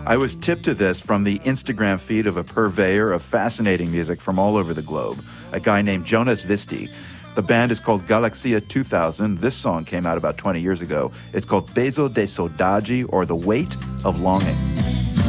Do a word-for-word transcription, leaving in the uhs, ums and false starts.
I was tipped to this from the Instagram feed of a purveyor of fascinating music from all over the globe, a guy named Jonas Visti. The band is called Galaxia two thousand. This song came out about twenty years ago. It's called Peso de Saudade, or The Weight of Longing.